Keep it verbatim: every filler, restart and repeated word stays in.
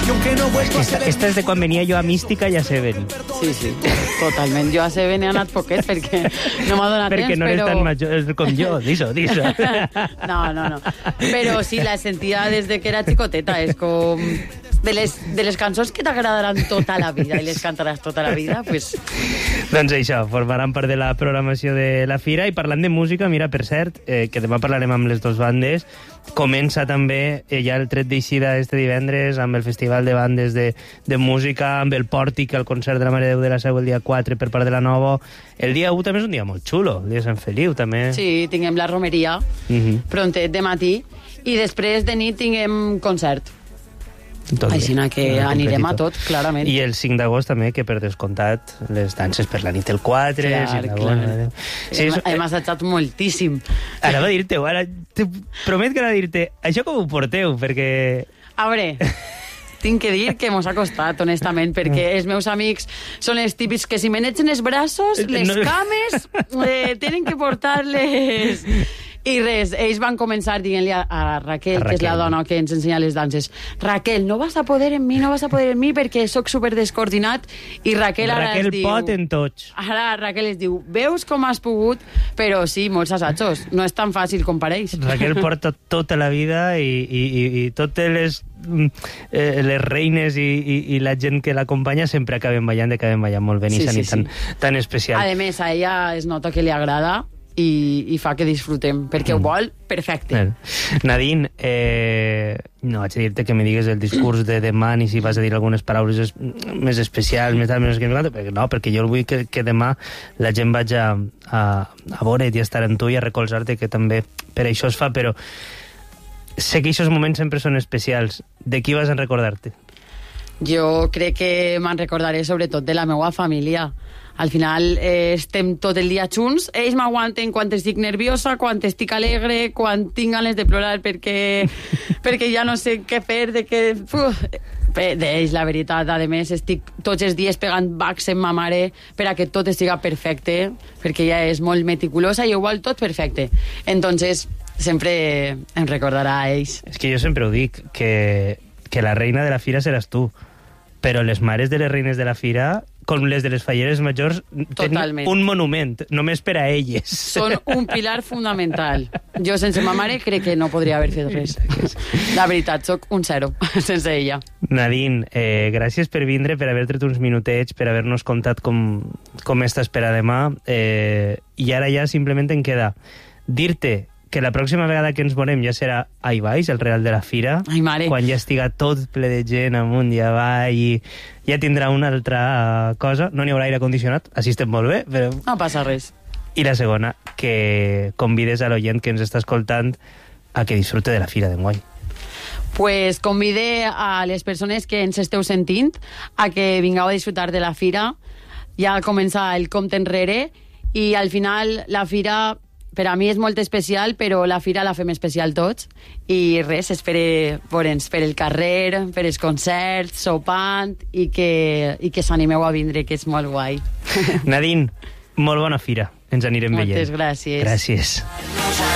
Esta, esta és de quan venia jo a Mística i a Seven. Sí, sí, totalment. Jo a Seven he anat poquet perquè no m'ha donat perquè temps, no eres però... tan major com jo, dis-ho, dis-ho. No, no, no. Però sí, la sentia des de que era xicoteta. És com... De les, de les cançons que t'agradaran tota la vida i les cantaràs tota la vida, pues... Doncs això, formaran part de la programació de la Fira. I parlant de música, mira, per cert, eh, que demà parlarem amb les dues bandes, comença també eh, ja el tret d'eixida este divendres amb el Festival de Bandes de, de Música, amb el Pòrtic, el concert de la Mare de Déu de la Seu el dia quatre per part de la Nova. El dia u també és un dia molt xulo, el dia de Sant Feliu també. Sí, tinguem la romeria, uh-huh. prontet de matí, i després de nit tinguem concert. Tot Així bé, que anirem a tot, clarament. I el cinc d'agost també, que per descomptat, les danses per la nit el quatre... Clar, clar. Sí, hem, és... hem assajat moltíssim. Ara va dir-te, ara te promet que ara dir-te, això com ho porteu, perquè... A veure... Tinc que dir que mos ha costat, honestament, perquè els meus amics són els típics que si me n'etgen els braços, les No. cames, eh, tenen que portar-les... I res, ells van començar dient-li a, a Raquel, A que és la Raquel. dona que ens ensenya les danses, Raquel, no vas a poder en mi, no vas a poder en mi perquè sóc super descoordinat, i Raquel ara Raquel es diu... pot en tots. Ara Raquel es diu, veus com has pogut? Però sí, molts assajos. No és tan fàcil com pareix. Raquel porta tota la vida i, i, i, i totes les, eh, les reines i, i, i la gent que l'acompanya sempre acaben ballant, acaben ballant molt bé, i Sí, sí, sí, tan, sí. tan especial. A més, a ella es nota que li agrada i, i fa que disfrutem, perquè ho vol perfecte. Bé. Nadine, eh, no vaig a dir-te que me digues el discurs de demà ni si vas a dir algunes paraules es, més especials, més tal, més que perquè no, perquè jo vull que, que demà la gent vagi a, a, a veure't i a estar amb tu i a recolzar-te, que també per això es fa, però sé que aquests moments sempre són especials. De qui vas a recordar-te? Jo crec que me'n recordaré sobretot de la meva família. Al final eh, estem tot el dia junts, ells m'aguanten quan estic nerviosa, quan estic alegre, quan tinc ganes de plorar perquè, perquè ja no sé què fer, de que... Uf, d'ells, la veritat. A més, estic tots els dies pegant bacs en ma mare per a que tot estiga perfecte, perquè ella és molt meticulosa i ho vol tot perfecte. Entonces, sempre em recordarà a ells. És que jo sempre ho dic, que, que la reina de la fira seràs tu, però les mares de les reines de la fira, com les de les falleres majors, tenen un monument, només per a elles. Són un pilar fundamental. Jo sense ma mare crec que no podria haver fet res. La veritat, sóc un zero sense ella. Nadine, eh, gràcies per vindre, per haver tret uns minutets, per haver-nos contat com, com estàs per a demà. Eh, I ara ja simplement em queda dir-te que la pròxima vegada que ens veurem ja serà a Ibaix, el Real de la Fira. Ai, mare. Quan ja estiga tot ple de gent amunt i avall i ja tindrà una altra cosa. No n'hi haurà aire condicionat, així estem molt bé, però... No passa res. I la segona, que convides a l'oient que ens està escoltant a que disfrute de la Fira d'enguany. Pues convide a les persones que ens esteu sentint a que vingueu a disfrutar de la Fira. Ja comença el compte enrere i al final la Fira... Per a mi és molt especial, però la Fira la fem especial tots. I res, espero veure'ns per el carrer, per els concerts, sopant, i que, i que s'animeu a vindre, que és molt guai. Nadine, molt bona Fira. Ens anirem veient. Moltes gràcies. Gràcies.